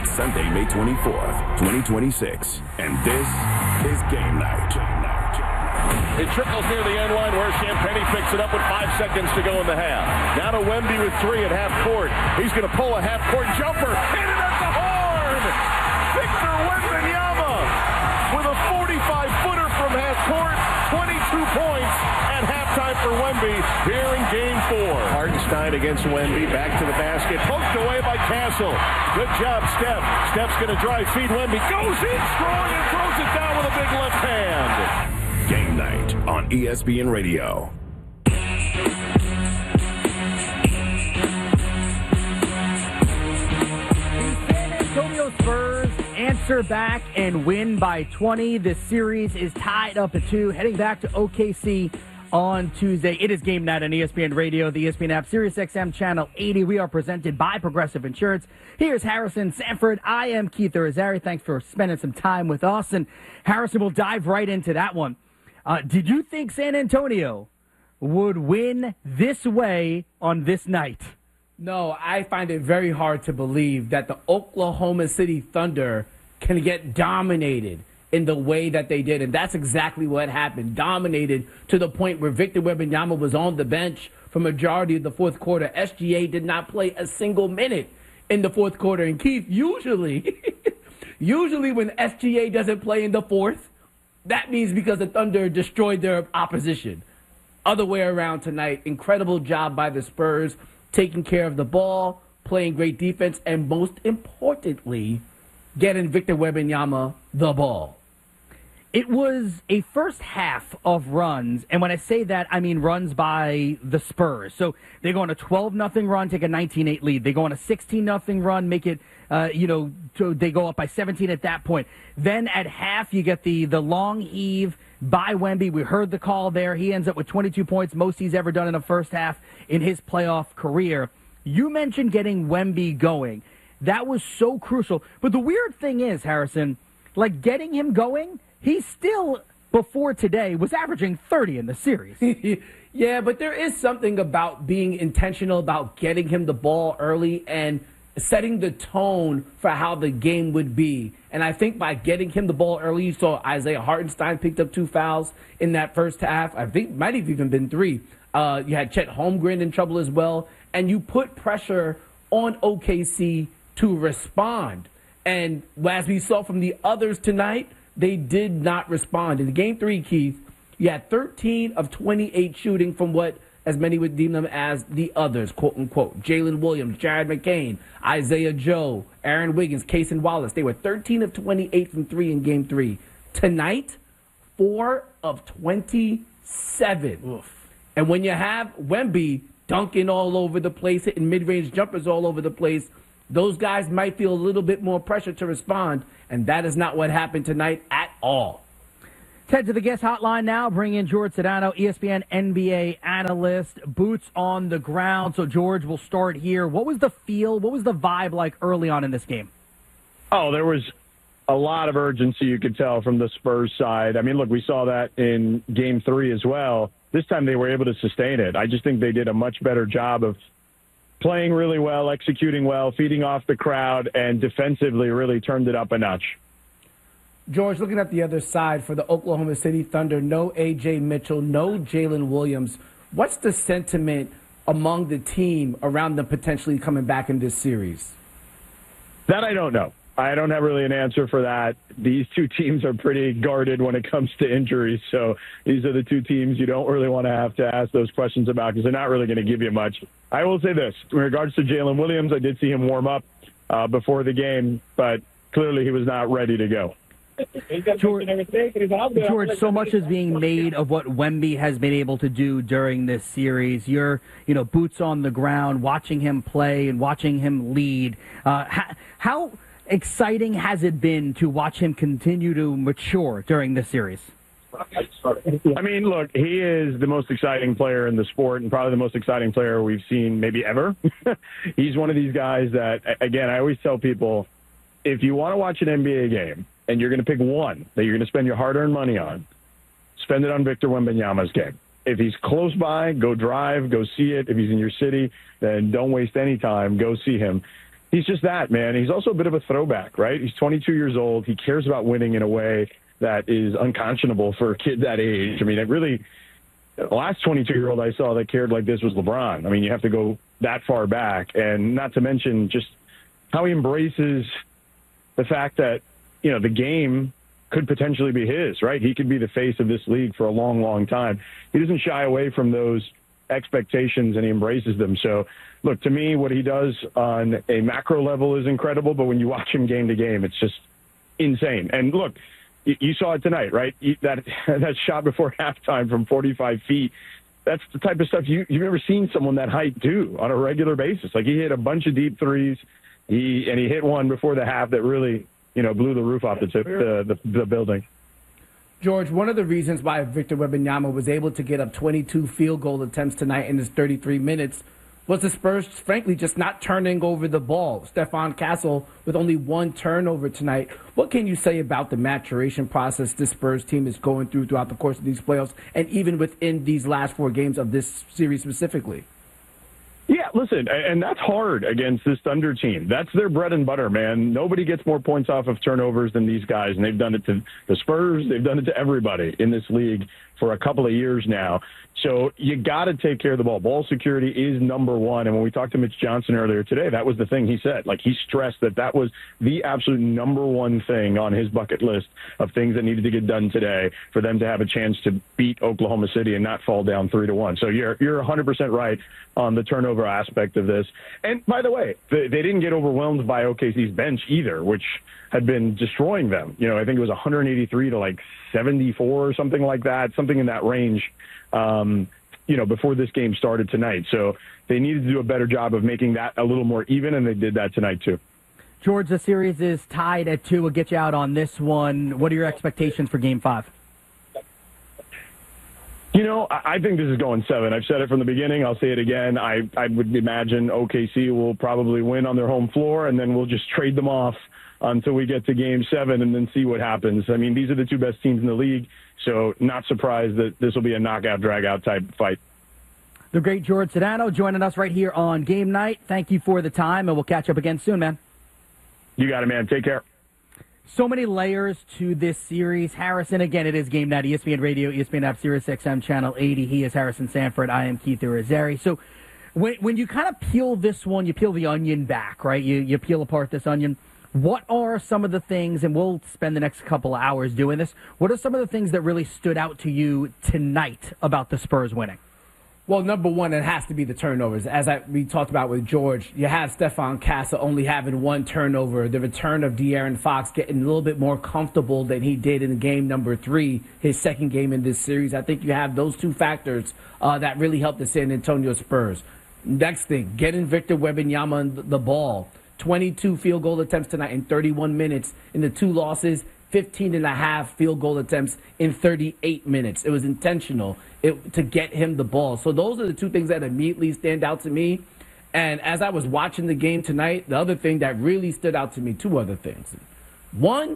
It's Sunday, May 24th, 2026, and this is Game Night. It trickles near the end line where Champagnie picks it up with 5 seconds to go in the half. Now to Wemby with 3 at half court. He's going to pull a half court jumper. Hit it at the horn! Victor Wembanyama with a 45-footer from half court. 22 points at halftime for Wemby here in Game 4. Hartenstein against Wemby. Back to the basket. Poked away by Castle. Good job, Steph. Steph's going to drive, feed Wemby. Goes in strong and throws it down with a big left hand. Game Night on ESPN Radio. The San Antonio Spurs answer back and win by 20. This series is tied up at 2, heading back to OKC on Tuesday. It is Game Night on ESPN Radio, the ESPN app, SiriusXM Channel 80. We are presented by Progressive Insurance. Here's Harrison Sanford. I am Keith Irizarry. Thanks for spending some time with us. And Harrison, will dive right into that one. Did you think San Antonio would win this way on this night? No, I find it very hard to believe that the Oklahoma City Thunder can get dominated in the way that they did. And that's exactly what happened. Dominated to the point where Victor Wembanyama was on the bench for majority of the fourth quarter. SGA did not play a single minute in the fourth quarter. And Keith, usually when SGA doesn't play in the fourth, that means because the Thunder destroyed their opposition. Other way around tonight. Incredible job by the Spurs, taking care of the ball, playing great defense, and most importantly, getting Victor Wembanyama the ball. It was a first half of runs, and when I say that, I mean runs by the Spurs. So they go on a 12-0 run, take a 19-8 lead. They go on a 16-0 run, make it, they go up by 17 at that point. Then at half, you get the long heave by Wemby. We heard the call there. He ends up with 22 points, most he's ever done in a first half in his playoff career. You mentioned getting Wemby going. That was so crucial. But the weird thing is, Harrison, like getting him going, he still, before today, was averaging 30 in the series. Yeah, but there is something about being intentional about getting him the ball early and setting the tone for how the game would be. And I think by getting him the ball early, you saw Isaiah Hartenstein picked up 2 fouls in that first half. I think might have even been 3. You had Chet Holmgren in trouble as well. And you put pressure on OKC to respond. And as we saw from the others tonight, they did not respond. In Game 3, Keith, you had 13 of 28 shooting from what as many would deem them as the others, quote unquote. Jalen Williams, Jared McCain, Isaiah Joe, Aaron Wiggins, Cason Wallace. They were 13 of 28 from 3 in Game 3. Tonight, 4 of 27. Oof. And when you have Wemby dunking all over the place, hitting mid-range jumpers all over the place, those guys might feel a little bit more pressure to respond, and that is not what happened tonight at all. Head to the guest hotline now. Bring in George Sedano, ESPN NBA analyst, boots on the ground. So, George, we'll start here. What was the feel, what was the vibe like early on in this game? Oh, there was a lot of urgency you could tell from the Spurs side. I mean, look, we saw that in Game 3 as well. This time they were able to sustain it. I just think they did a much better job of playing really well, executing well, feeding off the crowd, and defensively really turned it up a notch. George, looking at the other side for the Oklahoma City Thunder, no A.J. Mitchell, no Jalen Williams. What's the sentiment among the team around them potentially coming back in this series? That I don't know. I don't have really an answer for that. These two teams are pretty guarded when it comes to injuries, so these are the two teams you don't really want to have to ask those questions about because they're not really going to give you much. I will say this. In regards to Jalen Williams, I did see him warm up before the game, but clearly he was not ready to go. George, so much is being made of what Wemby has been able to do during this series. You're, boots on the ground, watching him play and watching him lead. How exciting has it been to watch him continue to mature during this series? I mean, look, he is the most exciting player in the sport and probably the most exciting player we've seen maybe ever. He's one of these guys that, again, I always tell people, if you want to watch an NBA game, and you're going to pick one that you're going to spend your hard-earned money on, spend it on Victor Wembanyama's game. If he's close by, go drive, go see it. If he's in your city, then don't waste any time. Go see him. he's just that, man. He's also a bit of a throwback, right? He's 22 years old. He cares about winning in a way that is unconscionable for a kid that age. I mean, the last 22-year-old I saw that cared like this was LeBron. I mean, you have to go that far back, and not to mention just how he embraces the fact that, the game could potentially be his, right? He could be the face of this league for a long, long time. He doesn't shy away from those expectations, and he embraces them. So, look, to me, what he does on a macro level is incredible, but when you watch him game to game, it's just insane. And look, you saw it tonight, right? That shot before halftime from 45 feet, that's the type of stuff you've never seen someone that height do on a regular basis. Like, he hit a bunch of deep threes, he hit one before the half that really, blew the roof off the building. George, one of the reasons why Victor Wembanyama was able to get up 22 field goal attempts tonight in his 33 minutes was the Spurs, frankly, just not turning over the ball. Stephon Castle with only one turnover tonight. What can you say about the maturation process this Spurs team is going throughout the course of these playoffs, and even within these last 4 games of this series specifically? Yeah, listen, and that's hard against this Thunder team. That's their bread and butter, man. Nobody gets more points off of turnovers than these guys, and they've done it to the Spurs. They've done it to everybody in this league for a couple of years now. So you got to take care of the ball. Ball security is number one. And when we talked to Mitch Johnson earlier today, that was the thing he said. Like, he stressed that was the absolute number one thing on his bucket list of things that needed to get done today for them to have a chance to beat Oklahoma City and not fall down 3-1. So you're 100% right on the turnover aspect of this. And by the way, they didn't get overwhelmed by OKC's bench either, which had been destroying them. I think it was 183 to 74 or something like that, something in that range, before this game started tonight. So they needed to do a better job of making that a little more even, and they did that tonight too. George, the series is tied at 2. We'll get you out on this one. What are your expectations for Game 5? I think this is going 7. I've said it from the beginning. I'll say it again. I would imagine OKC will probably win on their home floor, and then we'll just trade them off until we get to Game 7 and then see what happens. I mean, these are the 2 best teams in the league, so not surprised that this will be a knockout, drag-out type fight. The great George Sedano joining us right here on Game Night. Thank you for the time, and we'll catch up again soon, man. You got it, man. Take care. So many layers to this series. Harrison, again, it is Game Night, ESPN Radio, ESPN App, Sirius XM, Channel 80. He is Harrison Sanford. I am Keith Irizarry. So when you kind of peel this one, you peel the onion back, right? You peel apart this onion. What are some of the things, and we'll spend the next couple of hours doing this, what are some of the things that really stood out to you tonight about the Spurs winning? Well, number one, it has to be the turnovers. As we talked about with George, you have Stephon Castle only having 1 turnover. The return of De'Aaron Fox getting a little bit more comfortable than he did in game number 3, his second game in this series. I think you have those 2 factors that really helped the San Antonio Spurs. Next thing, getting Victor Wembanyama the ball. 22 field goal attempts tonight in 31 minutes. In the 2 losses, 15.5 field goal attempts in 38 minutes. It was intentional to get him the ball. So those are the 2 things that immediately stand out to me. And as I was watching the game tonight, the other thing that really stood out to me, 2 other things. One,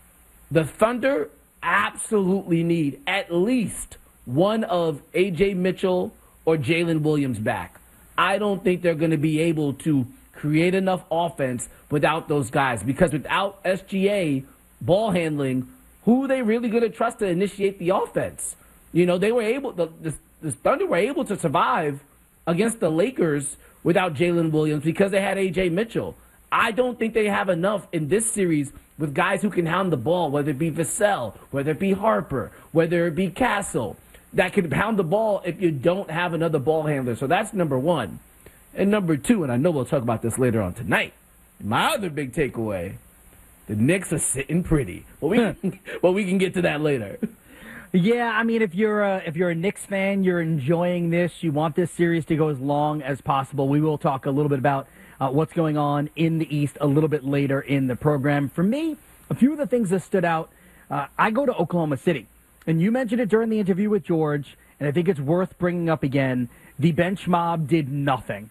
the Thunder absolutely need at least one of A.J. Mitchell or Jalen Williams back. I don't think they're going to be able to create enough offense without those guys, because without SGA ball handling, who are they really going to trust to initiate the offense? They were able, the Thunder were able to survive against the Lakers without Jalen Williams because they had A.J. Mitchell. I don't think they have enough in this series with guys who can hound the ball, whether it be Vassell, whether it be Harper, whether it be Castle, that can pound the ball if you don't have another ball handler. So that's number one. And number 2, and I know we'll talk about this later on tonight, my other big takeaway, the Knicks are sitting pretty. Well, we can get to that later. Yeah, I mean, if you're a Knicks fan, you're enjoying this. You want this series to go as long as possible. We will talk a little bit about what's going on in the East a little bit later in the program. For me, a few of the things that stood out, I go to Oklahoma City. And you mentioned it during the interview with George, and I think it's worth bringing up again. The bench mob did nothing.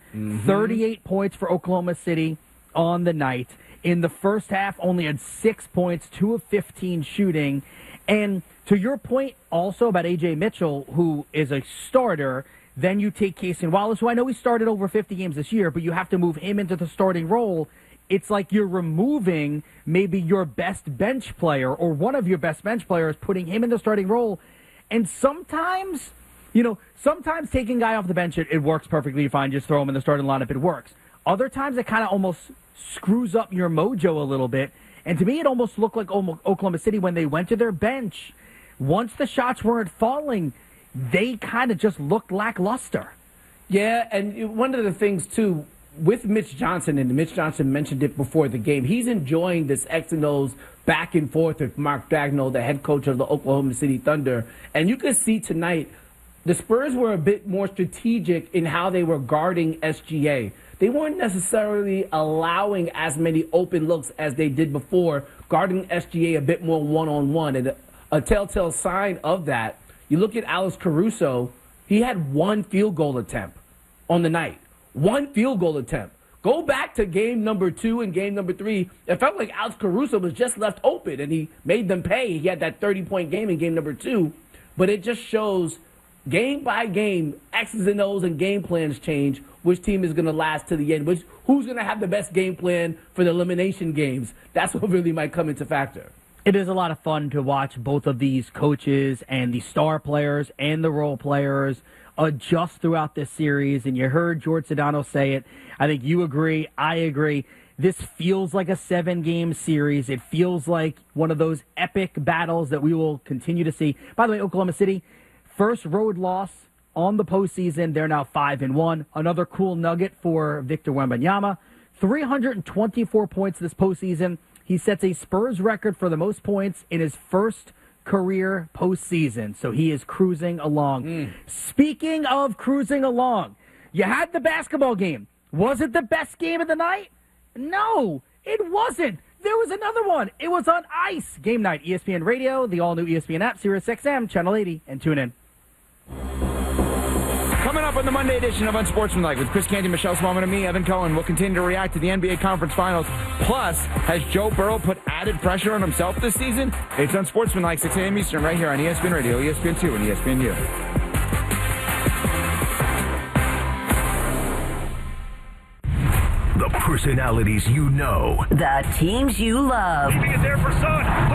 38 points for Oklahoma City on the night. In the first half, only had 6 points, 2 of 15 shooting. And to your point also about A.J. Mitchell, who is a starter, then you take Cason Wallace, who I know he started over 50 games this year, but you have to move him into the starting role. it's like you're removing maybe your best bench player or one of your best bench players, putting him in the starting role. And sometimes, sometimes taking a guy off the bench, it works perfectly fine. Just throw him in the starting lineup, it works. Other times it kind of almost screws up your mojo a little bit. And to me, it almost looked like Oklahoma City when they went to their bench. Once the shots weren't falling, they kind of just looked lackluster. Yeah, and one of the things, too, with Mitch Johnson, and Mitch Johnson mentioned it before the game, he's enjoying this X and O's back and forth with Mark Daigneault, the head coach of the Oklahoma City Thunder. And you could see tonight the Spurs were a bit more strategic in how they were guarding SGA. They weren't necessarily allowing as many open looks as they did before, guarding SGA a bit more one-on-one. And a telltale sign of that, you look at Alex Caruso, he had one field goal attempt on the night. One field goal attempt. Go back to game number 2 and game number 3. It felt like Alex Caruso was just left open, and he made them pay. He had that 30-point game in game number 2. But it just shows game by game, X's and O's and game plans change. Which team is going to last to the end? Who's going to have the best game plan for the elimination games? That's what really might come into factor. It is a lot of fun to watch both of these coaches and the star players and the role players adjust throughout this series. And you heard George Sedano say it. I think you agree. I agree. This feels like a 7-game series. It feels like one of those epic battles that we will continue to see. By the way, Oklahoma City, first road loss on the postseason. They're now 5-1. Another cool nugget for Victor Wembanyama. 324 points this postseason. He sets a Spurs record for the most points in his first career postseason. So he is cruising along. Speaking of cruising along, you had the basketball game. Was it the best game of the night? No, it wasn't. There was another one. It was on ice. Game night, ESPN Radio, the all-new ESPN app, Sirius XM, Channel 80, and tune in. Coming up on the Monday edition of Unsportsmanlike with Chris Canty, Michelle Smallman, and me, Evan Cohen, we'll continue to react to the NBA Conference Finals. Plus, has Joe Burrow put added pressure on himself this season? It's Unsportsmanlike, 6 a.m. Eastern, right here on ESPN Radio, ESPN2, and ESPNU. The personalities you know. The teams you love. Leaving it there for Son.